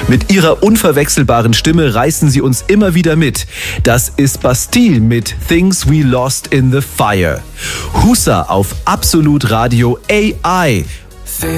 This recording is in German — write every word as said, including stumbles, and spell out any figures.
Mit ihrer unverwechselbaren Stimme reißen sie uns immer wieder mit. Das ist Bastille mit Things We Lost in the Fire. Husa auf Absolut Radio A I.